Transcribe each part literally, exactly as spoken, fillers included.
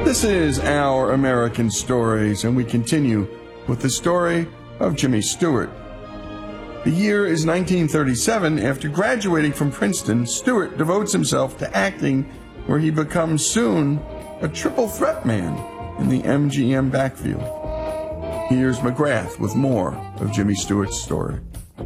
This is Our American Stories, and we continue with the story of Jimmy Stewart. The year is nineteen thirty-seven. After graduating from Princeton, Stewart devotes himself to acting, where he becomes soon a triple threat man in the M G M backfield. Here's McGrath with more of Jimmy Stewart's story.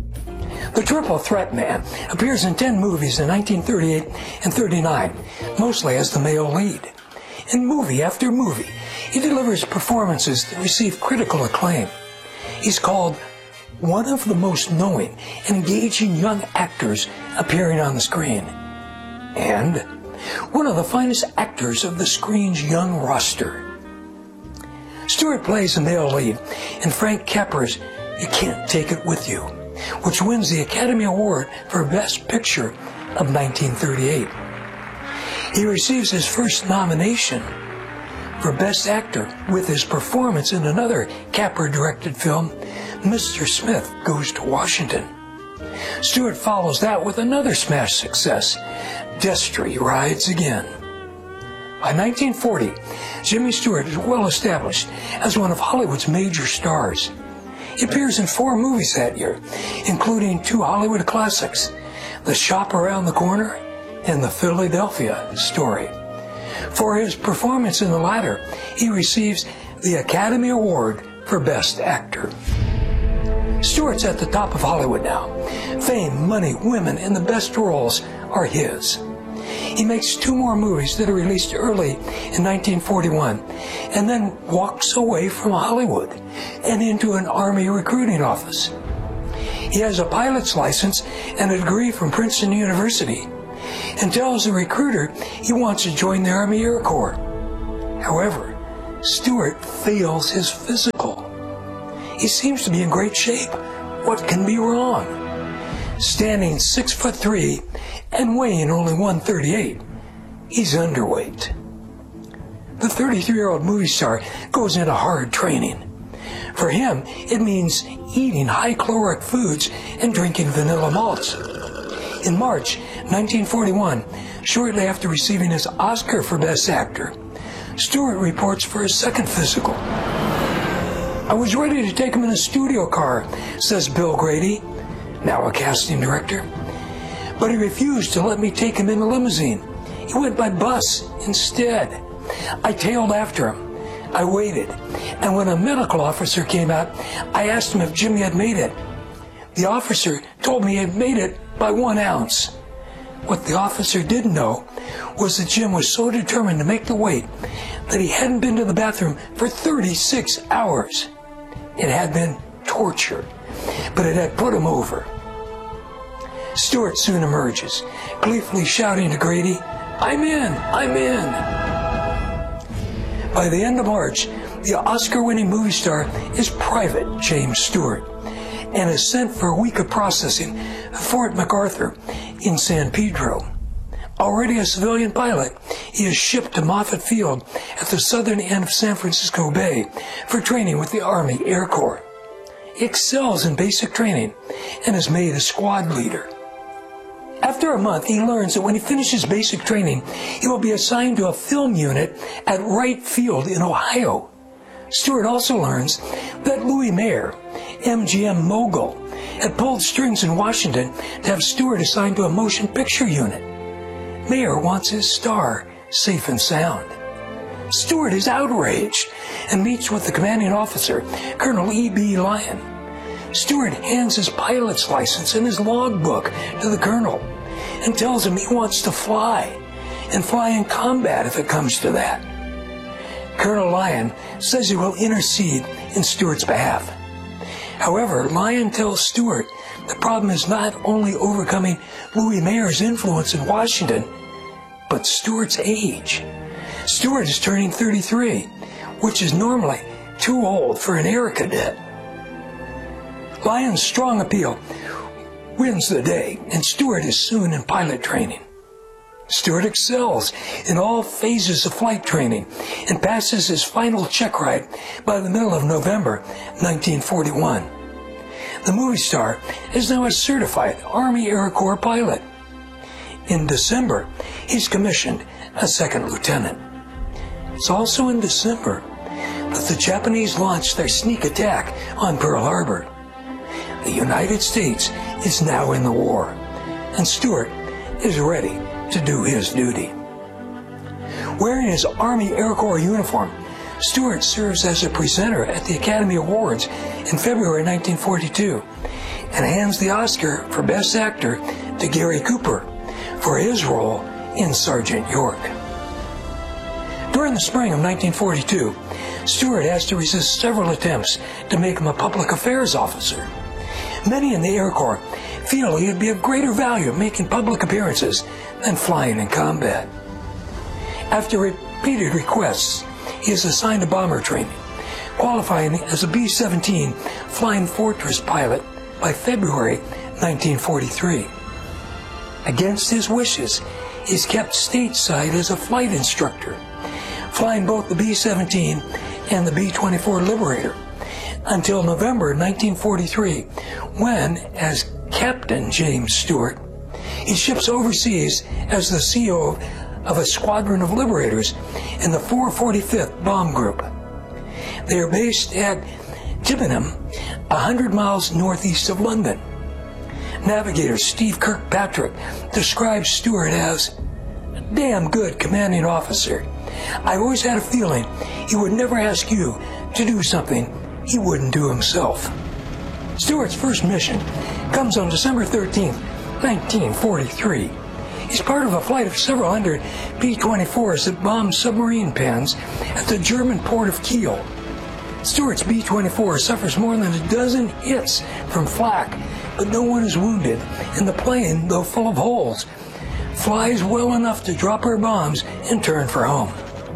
The Triple Threat Man appears in ten movies in nineteen thirty-eight and thirty-nine, mostly as the male lead. In movie after movie, he delivers performances that receive critical acclaim. He's called one of the most knowing and engaging young actors appearing on the screen, and one of the finest actors of the screen's young roster. Stewart plays the male lead in Frank Capra's You Can't Take It With You, which wins the Academy Award for Best Picture of nineteen thirty-eight. He receives his first nomination for Best Actor with his performance in another Capra-directed film, Mister Smith Goes to Washington. Stewart follows that with another smash success, Destry Rides Again. By nineteen forty, Jimmy Stewart is well established as one of Hollywood's major stars. He appears in four movies that year, including two Hollywood classics, The Shop Around the Corner and The Philadelphia Story. For his performance in the latter, he receives the Academy Award for Best Actor. Stewart's at the top of Hollywood now. Fame, money, women, and the best roles are his. He makes two more movies that are released early in nineteen forty-one, and then walks away from Hollywood and into an Army recruiting office. He has a pilot's license and a degree from Princeton University, and tells the recruiter he wants to join the Army Air Corps. However, Stewart fails his physical. He seems to be in great shape. What can be wrong? Standing six foot three and weighing only one thirty-eight, he's underweight. The thirty-three-year-old movie star goes into hard training. For him, it means eating high-caloric foods and drinking vanilla malts. In March nineteen forty-one, shortly after receiving his Oscar for Best Actor, Stewart reports for his second physical. I was ready to take him in a studio car, says Bill Grady, now a casting director, but he refused to let me take him in a limousine. He went by bus instead. I tailed after him. I waited, and when a medical officer came out, I asked him if Jimmy had made it. The officer told me he had made it by one ounce. What the officer didn't know was that Jim was so determined to make the weight that he hadn't been to the bathroom for thirty-six hours. It had been torture, but it had put him over. Stewart soon emerges, gleefully shouting to Grady, "I'm in! I'm in!" By the end of March, the Oscar-winning movie star is Private James Stewart and is sent for a week of processing at Fort MacArthur in San Pedro. Already a civilian pilot, he is shipped to Moffett Field at the southern end of San Francisco Bay for training with the Army Air Corps. He excels in basic training and is made a squad leader. After a month, he learns that when he finishes basic training, he will be assigned to a film unit at Wright Field in Ohio. Stewart also learns that Louis Mayer, M G M mogul, had pulled strings in Washington to have Stewart assigned to a motion picture unit. Mayer wants his star safe and sound. Stewart is outraged and meets with the commanding officer, Colonel E B Lyon. Stewart hands his pilot's license and his logbook to the colonel and tells him he wants to fly, and fly in combat if it comes to that. Colonel Lyon says he will intercede in Stewart's behalf. However, Lyon tells Stewart the problem is not only overcoming Louis Mayer's influence in Washington, but Stewart's age. Stewart is turning thirty-three, which is normally too old for an air cadet. Lyon's strong appeal wins the day, and Stewart is soon in pilot training. Stewart excels in all phases of flight training and passes his final check ride by the middle of November nineteen forty-one. The movie star is now a certified Army Air Corps pilot. In December, he's commissioned a second lieutenant. It's also in December that the Japanese launched their sneak attack on Pearl Harbor. The United States is now in the war, and Stuart is ready to do his duty. Wearing his Army Air Corps uniform, Stuart serves as a presenter at the Academy Awards in February nineteen forty-two and hands the Oscar for Best Actor to Gary Cooper for his role in Sergeant York. During the spring of nineteen forty-two, Stuart has to resist several attempts to make him a public affairs officer. Many in the Air Corps feel he would be of greater value making public appearances than flying in combat. After repeated requests, he is assigned to bomber training, qualifying as a B seventeen Flying Fortress pilot by February nineteen forty-three. Against his wishes, he is kept stateside as a flight instructor, flying both the B seventeen and the B twenty-four Liberator until November nineteen forty-three, when, as Captain James Stuart, he ships overseas as the C E O of a squadron of Liberators in the four forty-fifth Bomb Group. They are based at Chippenham, one hundred miles northeast of London. Navigator Steve Kirkpatrick describes Stuart as a damn good commanding officer. I always had a feeling he would never ask you to do something he wouldn't do himself. Stuart's first mission comes on December thirteenth, nineteen forty-three. He's part of a flight of several hundred B twenty-fours that bombed submarine pens at the German port of Kiel. Stuart's B twenty-four suffers more than a dozen hits from flak, but no one is wounded, and the plane, though full of holes, flies well enough to drop her bombs and turn for home.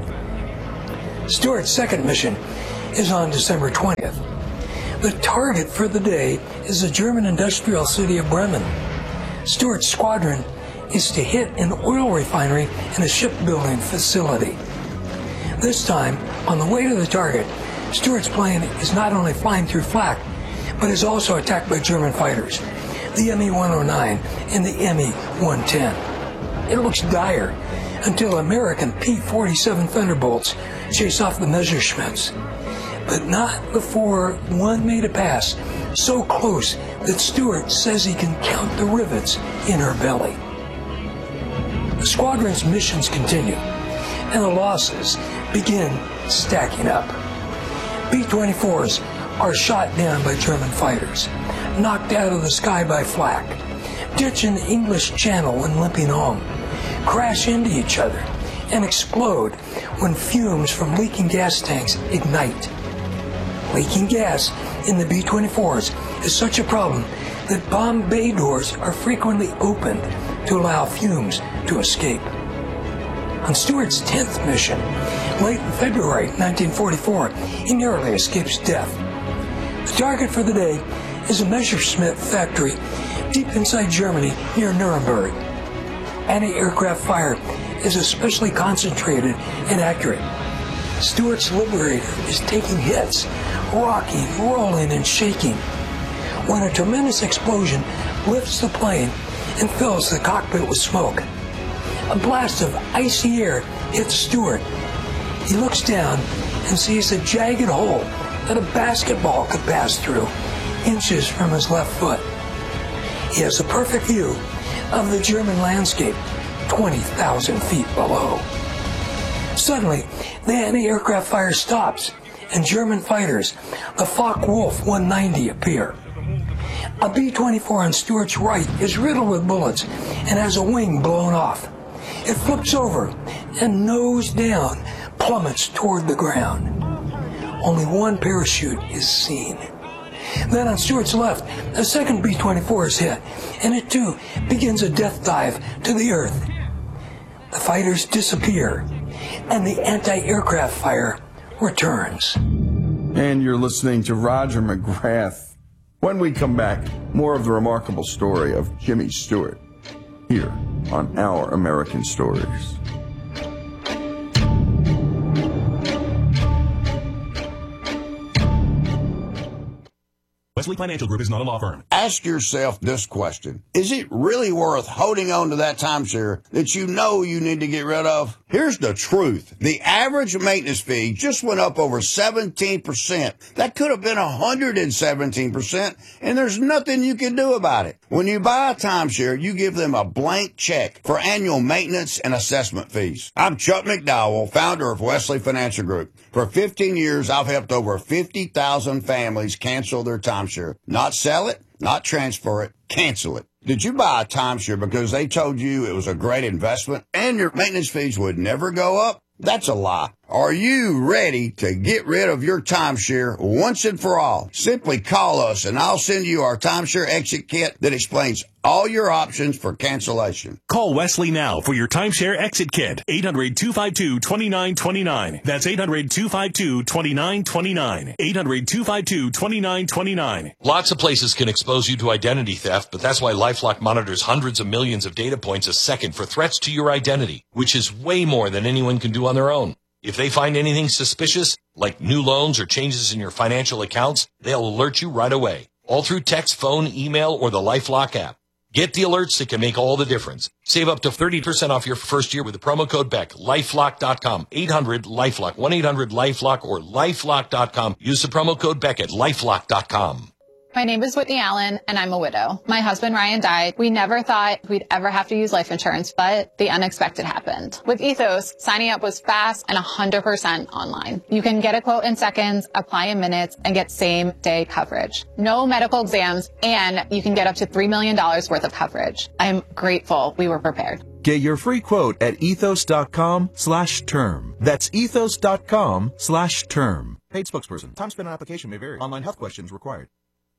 Stuart's second mission is on December twentieth. The target for the day is the German industrial city of Bremen. Stuart's squadron is to hit an oil refinery and a shipbuilding facility. This time, on the way to the target, Stuart's plane is not only flying through flak, but is also attacked by German fighters, the M E one oh nine and the M E one ten. It looks dire until American P forty-seven Thunderbolts chase off the Messerschmitts, but not before one made a pass so close that Stuart says he can count the rivets in her belly. The squadron's missions continue, and the losses begin stacking up. B twenty-fours are shot down by German fighters, knocked out of the sky by flak, ditch in the English Channel when limping home, crash into each other, and explode when fumes from leaking gas tanks ignite. Leaking gas in the B twenty-fours is such a problem that bomb bay doors are frequently opened to allow fumes to escape. On Stuart's tenth mission, late in February nineteen forty-four, he narrowly escapes death. The target for the day is a Messerschmitt factory deep inside Germany near Nuremberg. Anti-aircraft fire is especially concentrated and accurate. Stuart's Liberator is taking hits, rocking, rolling, and shaking, when a tremendous explosion lifts the plane and fills the cockpit with smoke. A blast of icy air hits Stuart. He looks down and sees a jagged hole that a basketball could pass through, inches from his left foot. He has a perfect view of the German landscape, twenty thousand feet below. Suddenly, the anti-aircraft fire stops, and German fighters, the Focke-Wulf one ninety, appear. A B twenty-four on Stuart's right is riddled with bullets and has a wing blown off. It flips over and, nose down, plummets toward the ground. Only one parachute is seen. Then on Stuart's left, a second B twenty-four is hit, and it too begins a death dive to the earth. The fighters disappear, and the anti-aircraft fire returns. And you're listening to Roger McGrath. When we come back, more of the remarkable story of Jimmy Stewart here on Our American Stories. Wesley Financial Group is not a law firm. Ask yourself this question. Is it really worth holding on to that timeshare that you know you need to get rid of? Here's the truth. The average maintenance fee just went up over seventeen percent. That could have been one hundred seventeen percent, and there's nothing you can do about it. When you buy a timeshare, you give them a blank check for annual maintenance and assessment fees. I'm Chuck McDowell, founder of Wesley Financial Group. For fifteen years, I've helped over fifty thousand families cancel their timeshare. Not sell it, not transfer it, cancel it. Did you buy a timeshare because they told you it was a great investment and your maintenance fees would never go up? That's a lie. Are you ready to get rid of your timeshare once and for all? Simply call us and I'll send you our timeshare exit kit that explains all your options for cancellation. Call Wesley now for your timeshare exit kit. eight hundred, two five two, two nine two nine. That's eight hundred, two five two, two nine two nine. eight hundred, two five two, two nine two nine. Lots of places can expose you to identity theft, but that's why LifeLock monitors hundreds of millions of data points a second for threats to your identity, which is way more than anyone can do on their own. If they find anything suspicious, like new loans or changes in your financial accounts, they'll alert you right away, all through text, phone, email, or the LifeLock app. Get the alerts that can make all the difference. Save up to thirty percent off your first year with the promo code Beck. lifelock dot com. eight hundred LifeLock. one eight hundred LifeLock or lifelock dot com. Use the promo code Beck at lifelock dot com. My name is Whitney Allen, and I'm a widow. My husband, Ryan, died. We never thought we'd ever have to use life insurance, but the unexpected happened. With Ethos, signing up was fast and one hundred percent online. You can get a quote in seconds, apply in minutes, and get same-day coverage. No medical exams, and you can get up to three million dollars worth of coverage. I'm grateful we were prepared. Get your free quote at ethos.com slash term. That's ethos.com slash term. Paid spokesperson. Time spent on application may vary. Online health questions required.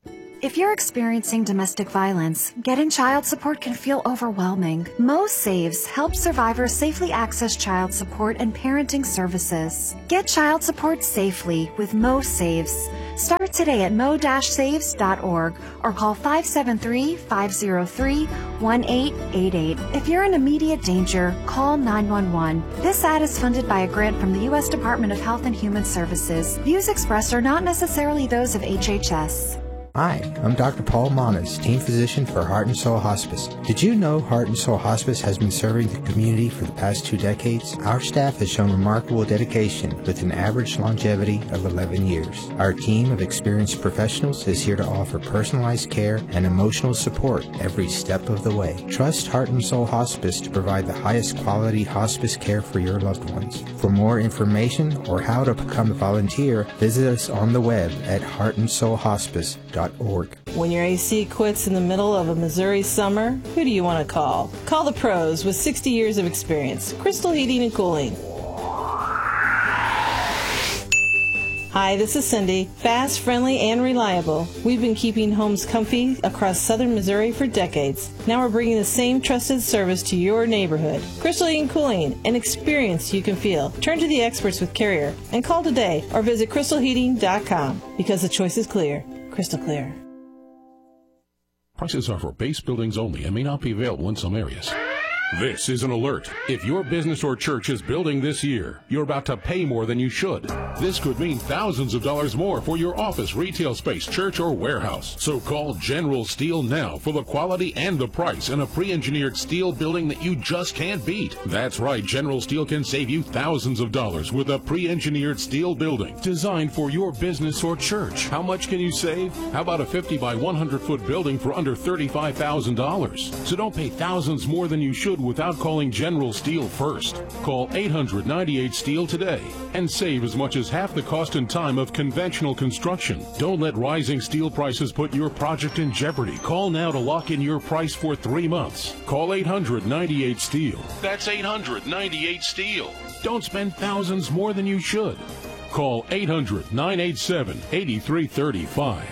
If you're experiencing domestic violence, getting child support can feel overwhelming. Mo Saves helps survivors safely access child support and parenting services. Get child support safely with Mo Saves. Start today at mo dash saves dot org or call five seven three, five zero three, one eight eight eight. If you're in immediate danger, call nine one one. This ad is funded by a grant from the U S Department of Health and Human Services. Views expressed are not necessarily those of H H S. Hi, I'm Doctor Paul Manas, team physician for Heart and Soul Hospice. Did you know Heart and Soul Hospice has been serving the community for the past two decades? Our staff has shown remarkable dedication with an average longevity of eleven years. Our team of experienced professionals is here to offer personalized care and emotional support every step of the way. Trust Heart and Soul Hospice to provide the highest quality hospice care for your loved ones. For more information or how to become a volunteer, visit us on the web at heart and soul hospice dot org. When your A C quits in the middle of a Missouri summer, who do you want to call? Call the pros with sixty years of experience. Crystal Heating and Cooling. Hi, this is Cindy. Fast, friendly, and reliable. We've been keeping homes comfy across southern Missouri for decades. Now we're bringing the same trusted service to your neighborhood. Crystal Heating and Cooling, an experience you can feel. Turn to the experts with Carrier and call today or visit crystal heating dot com because the choice is clear. Crystal clear. Prices are for base buildings only and may not be available in some areas. This is an alert. If your business or church is building this year, you're about to pay more than you should. This could mean thousands of dollars more for your office, retail space, church, or warehouse. So call General Steel now for the quality and the price in a pre-engineered steel building that you just can't beat. That's right, General Steel can save you thousands of dollars with a pre-engineered steel building designed for your business or church. How much can you save? How about a fifty by one hundred foot building for under thirty-five thousand dollars? So don't pay thousands more than you should without calling General Steel first. Call eight hundred ninety-eight steel today and save as much as half the cost and time of conventional construction. Don't let rising steel prices put your project in jeopardy. Call now to lock in your price for three months. Call eight hundred ninety-eight steel. That's eight hundred ninety-eight steel. Don't spend thousands more than you should. Call eight hundred nine eight seven eight three three five.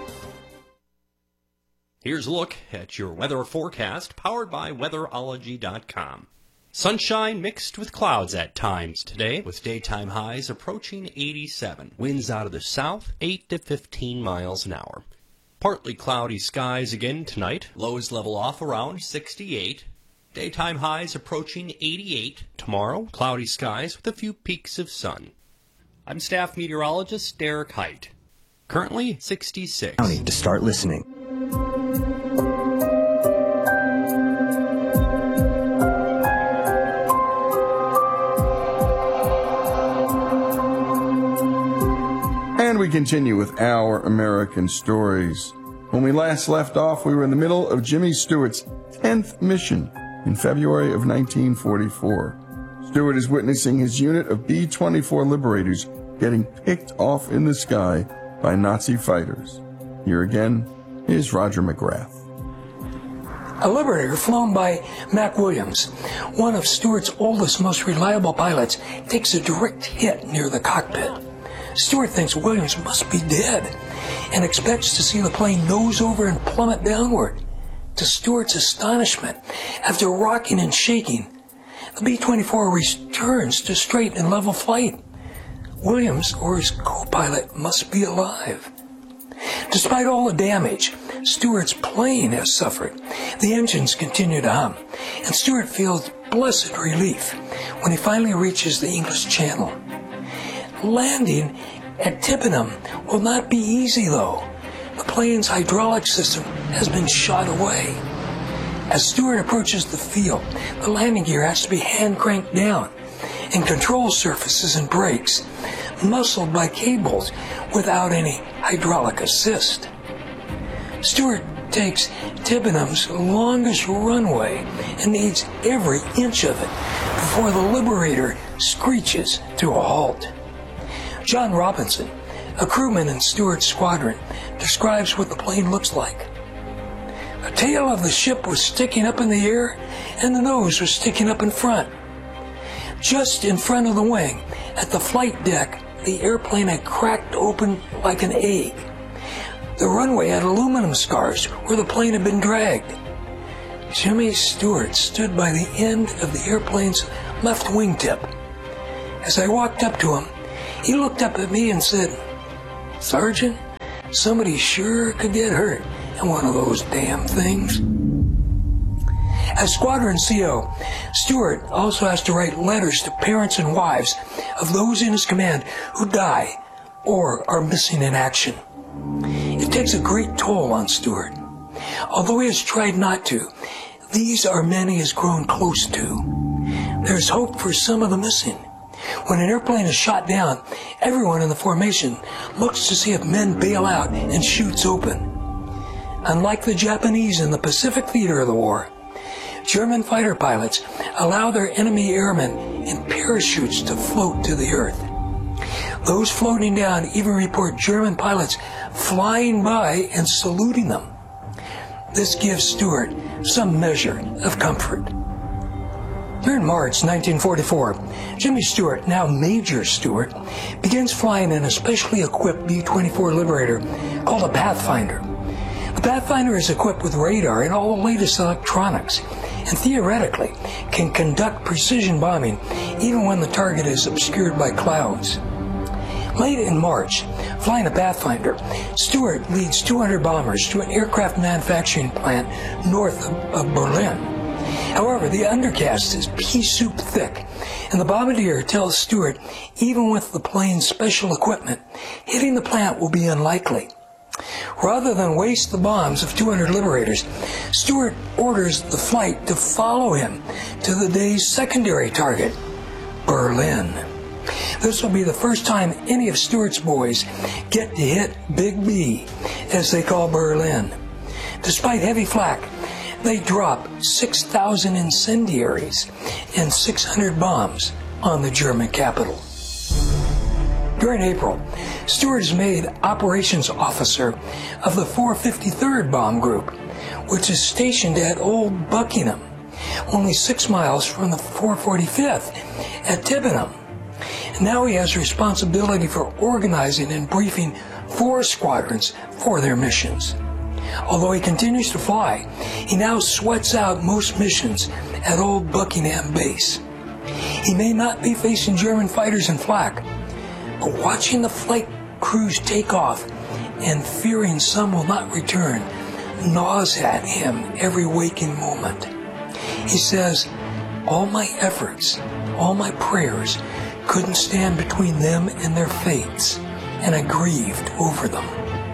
Here's a look at your weather forecast, powered by weatherology dot com. Sunshine mixed with clouds at times today, with daytime highs approaching eighty-seven. Winds out of the south, eight to fifteen miles an hour. Partly cloudy skies again tonight. Lows level off around sixty-eight. Daytime highs approaching eighty-eight. Tomorrow, cloudy skies with a few peaks of sun. I'm staff meteorologist Derek Height. currently sixty-six. To start listening. And we continue with Our American Stories. When we last left off, we were in the middle of Jimmy Stewart's tenth mission in February of nineteen forty-four. Stewart is witnessing his unit of B twenty-four Liberators getting picked off in the sky by Nazi fighters. Here again is Roger McGrath. A Liberator flown by Mac Williams, one of Stewart's oldest, most reliable pilots, takes a direct hit near the cockpit. Stewart thinks Williams must be dead and expects to see the plane nose over and plummet downward. To Stewart's astonishment, after rocking and shaking, the B twenty-four returns to straight and level flight. Williams, or his co-pilot, must be alive. Despite all the damage Stewart's plane has suffered, the engines continue to hum, and Stewart feels blessed relief when he finally reaches the English Channel. Landing at Tippenham will not be easy, though. The plane's hydraulic system has been shot away. As Stewart approaches the field, the landing gear has to be hand cranked down, and control surfaces and brakes muscled by cables without any hydraulic assist. Stewart takes Tippenham's longest runway and needs every inch of it before the Liberator screeches to a halt. John Robinson, a crewman in Stewart's squadron, describes what the plane looks like. The tail of the ship was sticking up in the air, and the nose was sticking up in front. Just in front of the wing, at the flight deck, the airplane had cracked open like an egg. The runway had aluminum scars where the plane had been dragged. Jimmy Stewart stood by the end of the airplane's left wingtip. As I walked up to him, he looked up at me and said, "Sergeant, somebody sure could get hurt in one of those damn things." As Squadron C O, Stewart also has to write letters to parents and wives of those in his command who die or are missing in action. It takes a great toll on Stewart. Although he has tried not to, these are men he has grown close to. There's hope for some of the missing. When an airplane is shot down, everyone in the formation looks to see if men bail out and shoots open. Unlike the Japanese in the Pacific theater of the war, German fighter pilots allow their enemy airmen in parachutes to float to the earth. Those floating down even report German pilots flying by and saluting them. This gives Stewart some measure of comfort. During March nineteen forty-four, Jimmy Stewart, now Major Stewart, begins flying an especially equipped B twenty-four Liberator called a Pathfinder. The Pathfinder is equipped with radar and all the latest electronics, and theoretically can conduct precision bombing even when the target is obscured by clouds. Late in March, flying a Pathfinder, Stewart leads two hundred bombers to an aircraft manufacturing plant north of, of Berlin. However, the undercast is pea soup thick, and the bombardier tells Stewart, even with the plane's special equipment, hitting the plant will be unlikely. Rather than waste the bombs of two hundred Liberators, Stewart orders the flight to follow him to the day's secondary target, Berlin. This will be the first time any of Stewart's boys get to hit Big B, as they call Berlin. Despite heavy flak, they drop six thousand incendiaries and six hundred bombs on the German capital. During April, Stewart is made operations officer of the four fifty-third Bomb Group, which is stationed at Old Buckingham, only six miles from the four forty-fifth at Tippenham. Now he has responsibility for organizing and briefing four squadrons for their missions. Although he continues to fly, he now sweats out most missions at Old Buckingham Base. He may not be facing German fighters in flak, but watching the flight crews take off and fearing some will not return gnaws at him every waking moment. He says, all my efforts, all my prayers couldn't stand between them and their fates. and I grieved over them.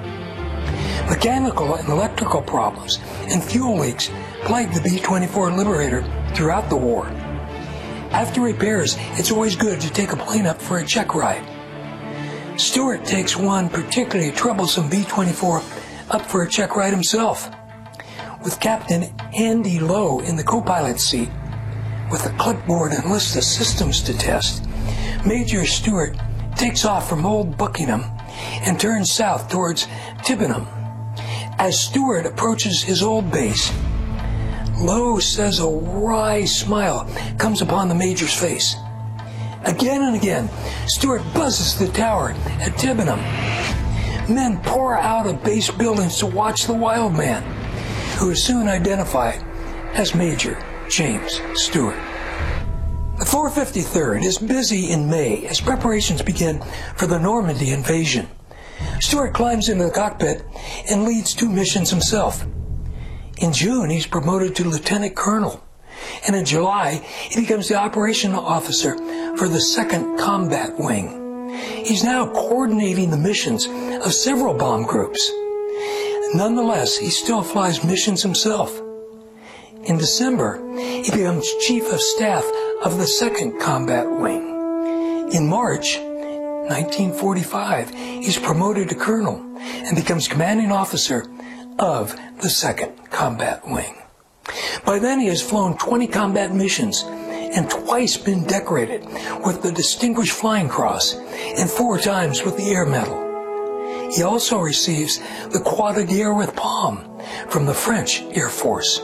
Mechanical and electrical problems and fuel leaks plagued the B twenty-four Liberator throughout the war. After repairs, it's always good to take a plane up for a check ride. Stewart takes one particularly troublesome B twenty-four up for a check ride himself. With Captain Andy Lowe in the co-pilot seat, with a clipboard and list of systems to test, Major Stewart takes off from Old Buckingham and turns south towards Tibenham. As Stewart approaches his old base, Lowe says a wry smile comes upon the Major's face. Again and again, Stewart buzzes the tower at Tibenham. Men pour out of base buildings to watch the wild man, who is soon identified as Major James Stewart. The four fifty-third is busy in May as preparations begin for the Normandy invasion. Stewart climbs into the cockpit and leads two missions himself. In June, he's promoted to lieutenant colonel, and in July, he becomes the operational officer for the second Combat Wing. He's now coordinating the missions of several bomb groups. Nonetheless, he still flies missions himself. In December, he becomes Chief of Staff of the second Combat Wing. In March nineteen forty-five, he's promoted to colonel and becomes commanding officer of the second Combat Wing. By then, he has flown twenty combat missions and twice been decorated with the Distinguished Flying Cross and four times with the Air Medal. He also receives the Croix de Guerre with Palm from the French Air Force.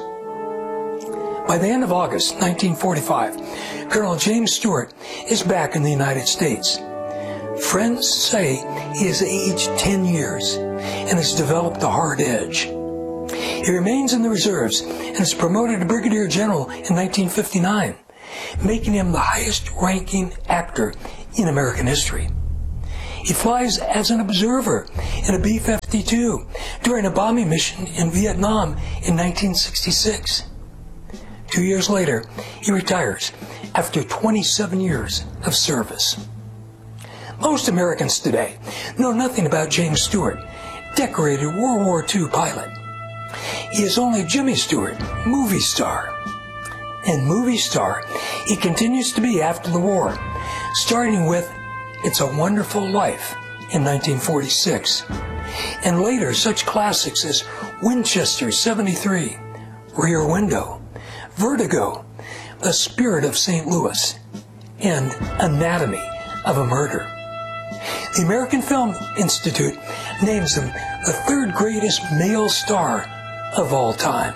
By the end of August nineteen forty-five, Colonel James Stewart is back in the United States. Friends say he has aged ten years and has developed a hard edge. He remains in the reserves and is promoted to Brigadier General in nineteen fifty-nine, making him the highest-ranking actor in American history. He flies as an observer in a B fifty-two during a bombing mission in Vietnam in nineteen sixty-six. Two years later, he retires after twenty-seven years of service. Most Americans today know nothing about James Stewart, decorated World War Two pilot. He is only Jimmy Stewart, movie star. And movie star he continues to be after the war, starting with It's a Wonderful Life in nineteen forty-six, and later such classics as Winchester seventy-three, Rear Window, Vertigo, The Spirit of Saint Louis, and Anatomy of a Murder. The American Film Institute names him the third greatest male star of all time.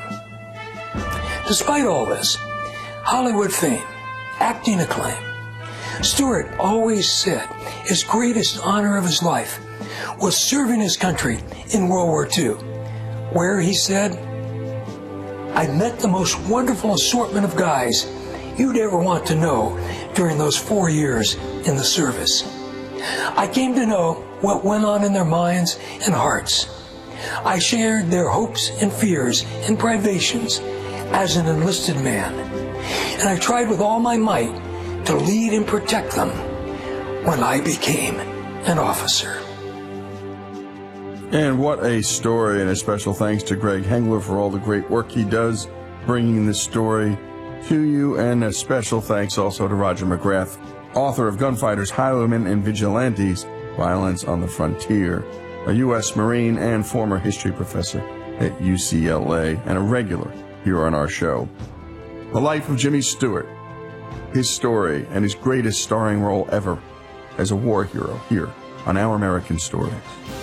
Despite all this, Hollywood fame, acting acclaim, Stewart always said his greatest honor of his life was serving his country in World War Two, where he said, I met the most wonderful assortment of guys you'd ever want to know during those four years in the service. I came to know what went on in their minds and hearts. I shared their hopes and fears and privations as an enlisted man, and I tried with all my might to lead and protect them when I became an officer. And what a story, and a special thanks to Greg Hengler for all the great work he does bringing this story to you, and a special thanks also to Roger McGrath, author of Gunfighters, Highwaymen, and Vigilantes, Violence on the Frontier, a U S Marine and former history professor at U C L A, and a regular here on our show. The life of Jimmy Stewart, his story, and his greatest starring role ever as a war hero here on Our American Stories.